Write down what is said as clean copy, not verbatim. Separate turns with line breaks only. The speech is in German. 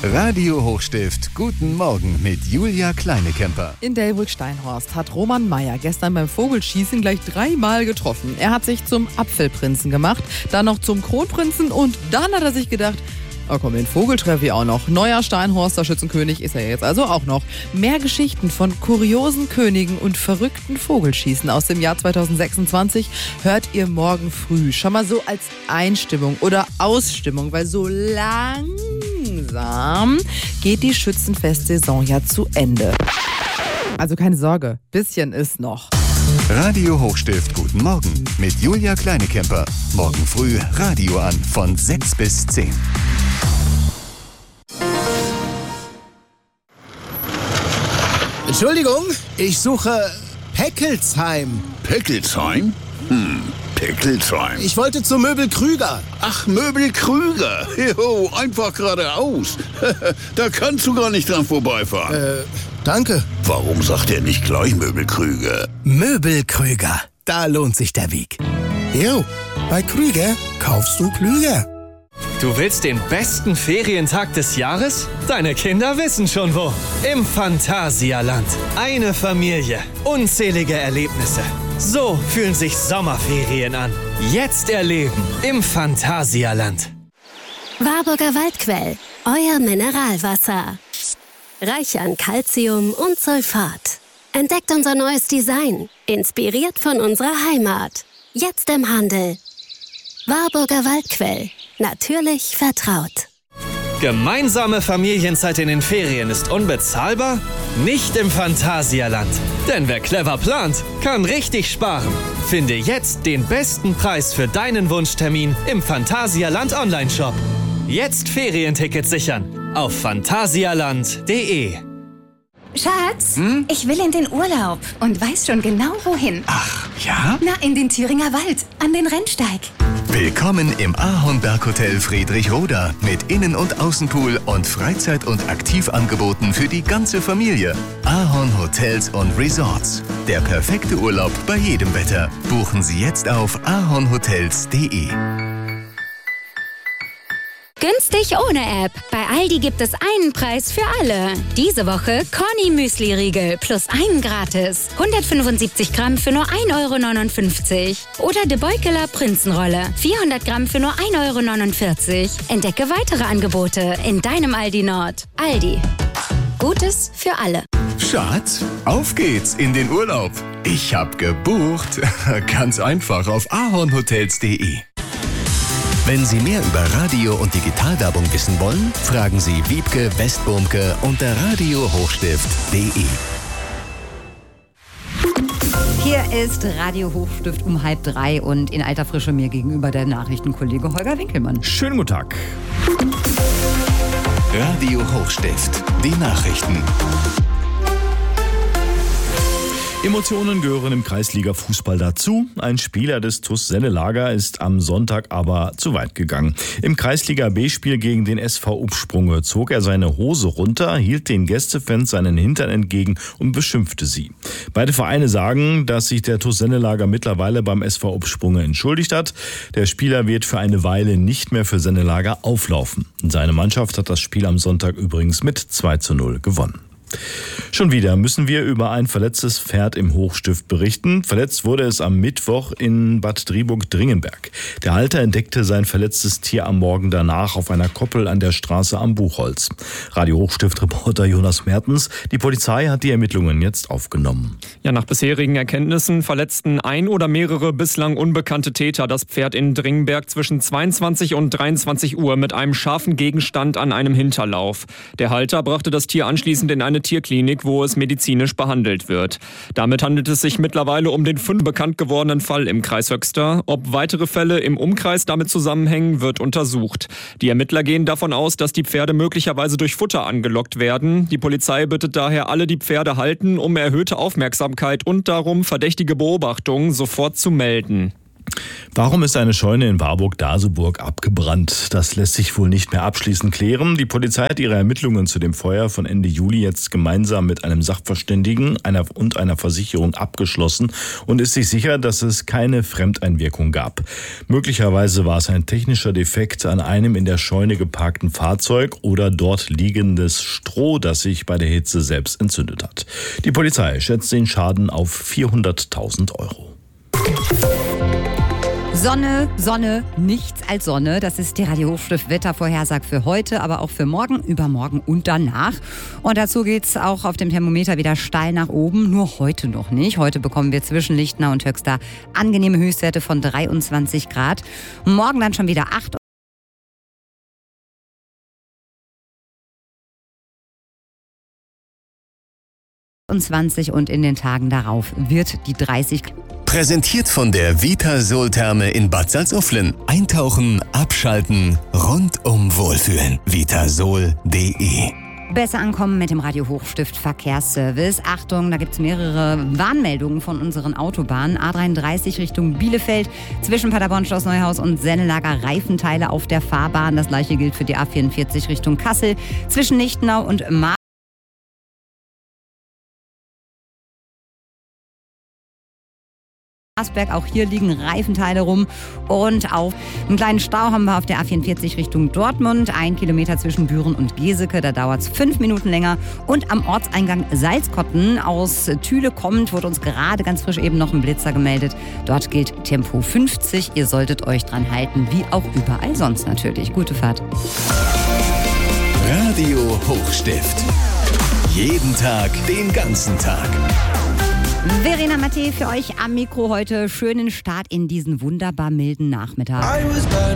Radio Hochstift, guten Morgen mit Julia Kleinekemper.
In Delbrück-Steinhorst hat Roman Meyer gestern beim Vogelschießen gleich 3-mal getroffen. Er hat sich zum Apfelprinzen gemacht, dann noch zum Kronprinzen und dann hat er sich gedacht, oh komm, den Vogel treffe ich auch noch. Neuer Steinhorster Schützenkönig ist er jetzt also auch noch. Mehr Geschichten von kuriosen Königen und verrückten Vogelschießen aus dem Jahr 2026 hört ihr morgen früh. Schon mal so als Einstimmung oder Ausstimmung, weil so langsam geht die Schützenfestsaison ja zu Ende. Also keine Sorge, bisschen ist noch.
Radio Hochstift, guten Morgen mit Julia Kleinekemper. Morgen früh Radio an von 6 bis 10.
Entschuldigung, ich suche Peckelsheim.
Peckelsheim? Peckelsheim.
Ich wollte zu Möbel Krüger.
Ach, Möbel Krüger. Jo, einfach geradeaus. Da kannst du gar nicht dran vorbeifahren.
Danke.
Warum sagt er nicht gleich Möbel Krüger?
Möbel Krüger, da lohnt sich der Weg. Jo, bei Krüger kaufst du klüger.
Du willst den besten Ferientag des Jahres? Deine Kinder wissen schon wo. Im Phantasialand. Eine Familie. Unzählige Erlebnisse. So fühlen sich Sommerferien an. Jetzt erleben im Phantasialand.
Warburger Waldquell. Euer Mineralwasser. Reich an Calcium und Sulfat. Entdeckt unser neues Design. Inspiriert von unserer Heimat. Jetzt im Handel. Warburger Waldquell. Natürlich vertraut.
Gemeinsame Familienzeit in den Ferien ist unbezahlbar? Nicht im Phantasialand. Denn wer clever plant, kann richtig sparen. Finde jetzt den besten Preis für deinen Wunschtermin im Phantasialand Online-Shop. Jetzt Ferientickets sichern auf phantasialand.de.
Schatz, ich will in den Urlaub und weiß schon genau wohin.
Ach, ja?
Na, in den Thüringer Wald, an den Rennsteig.
Willkommen im Ahornberghotel Friedrichroda mit Innen- und Außenpool und Freizeit- und Aktivangeboten für die ganze Familie. Ahorn Hotels und Resorts. Der perfekte Urlaub bei jedem Wetter. Buchen Sie jetzt auf ahornhotels.de.
Günstig ohne App. Bei Aldi gibt es einen Preis für alle. Diese Woche Conny Müsli-Riegel plus einen gratis. 175 Gramm für nur 1,59 €. Oder De Beukeler Prinzenrolle. 400 Gramm für nur 1,49 €. Entdecke weitere Angebote in deinem Aldi Nord. Aldi. Gutes für alle.
Schatz, auf geht's in den Urlaub. Ich hab gebucht. Ganz einfach auf ahornhotels.de. Wenn Sie mehr über Radio- und Digitalwerbung wissen wollen, fragen Sie Wiebke Westburmke unter radiohochstift.de.
Hier ist Radio Hochstift um 2:30 und in alter Frische mir gegenüber der Nachrichtenkollege Holger Winkelmann.
Schönen guten Tag.
Radio Hochstift, die Nachrichten.
Emotionen gehören im Kreisliga-Fußball dazu. Ein Spieler des TuS Sennelager ist am Sonntag aber zu weit gegangen. Im Kreisliga-B-Spiel gegen den SV Upsprunge zog er seine Hose runter, hielt den Gästefans seinen Hintern entgegen und beschimpfte sie. Beide Vereine sagen, dass sich der TuS Sennelager mittlerweile beim SV Upsprunge entschuldigt hat. Der Spieler wird für eine Weile nicht mehr für Sennelager auflaufen. Seine Mannschaft hat das Spiel am Sonntag übrigens mit 2:0 gewonnen. Schon wieder müssen wir über ein verletztes Pferd im Hochstift berichten. Verletzt wurde es am Mittwoch in Bad Driburg-Dringenberg. Der Halter entdeckte sein verletztes Tier am Morgen danach auf einer Koppel an der Straße am Buchholz. Radio Hochstift-Reporter Jonas Mertens. Die Polizei hat die Ermittlungen jetzt aufgenommen.
Ja, nach bisherigen Erkenntnissen verletzten ein oder mehrere bislang unbekannte Täter das Pferd in Dringenberg zwischen 22 und 23 Uhr mit einem scharfen Gegenstand an einem Hinterlauf. Der Halter brachte das Tier anschließend in eine Tierklinik, wo es medizinisch behandelt wird. Damit handelt es sich mittlerweile um den 5. bekannt gewordenen Fall im Kreis Höxter. Ob weitere Fälle im Umkreis damit zusammenhängen, wird untersucht. Die Ermittler gehen davon aus, dass die Pferde möglicherweise durch Futter angelockt werden. Die Polizei bittet daher alle, die Pferde halten, um erhöhte Aufmerksamkeit und darum, verdächtige Beobachtungen sofort zu melden.
Warum ist eine Scheune in Warburg-Daseburg abgebrannt? Das lässt sich wohl nicht mehr abschließend klären. Die Polizei hat ihre Ermittlungen zu dem Feuer von Ende Juli jetzt gemeinsam mit einem Sachverständigen und einer Versicherung abgeschlossen und ist sich sicher, dass es keine Fremdeinwirkung gab. Möglicherweise war es ein technischer Defekt an einem in der Scheune geparkten Fahrzeug oder dort liegendes Stroh, das sich bei der Hitze selbst entzündet hat. Die Polizei schätzt den Schaden auf 400.000 Euro.
Sonne, Sonne, nichts als Sonne. Das ist die Radio Hochstift Wettervorhersage für heute, aber auch für morgen, übermorgen und danach. Und dazu geht's auch auf dem Thermometer wieder steil nach oben, nur heute noch nicht. Heute bekommen wir zwischen Lichtner und Höxter angenehme Höchstwerte von 23 Grad. Morgen dann schon wieder 28 und in den Tagen darauf wird die 30
Präsentiert von der Vitasol-Therme in Bad Salzuflen. Eintauchen, abschalten, rundum wohlfühlen. Vitasol.de.
Besser ankommen mit dem Radio Hochstift Verkehrsservice. Achtung, da gibt es mehrere Warnmeldungen von unseren Autobahnen. A33 Richtung Bielefeld, zwischen Paderborn, Schloss Neuhaus und Sennelager Reifenteile auf der Fahrbahn. Das gleiche gilt für die A44 Richtung Kassel, zwischen Lichtenau und Marsberg. Auch hier liegen Reifenteile rum. Und auf einen kleinen Stau haben wir auf der A44 Richtung Dortmund. 1 Kilometer zwischen Büren und Geseke, da dauert es 5 Minuten länger. Und am Ortseingang Salzkotten aus Thüle kommt, wurde uns gerade ganz frisch eben noch ein Blitzer gemeldet. Dort gilt Tempo 50. Ihr solltet euch dran halten, wie auch überall sonst natürlich. Gute Fahrt.
Radio Hochstift. Jeden Tag, den ganzen Tag.
Verena Matte für euch am Mikro heute. Schönen Start in diesen wunderbar milden Nachmittag.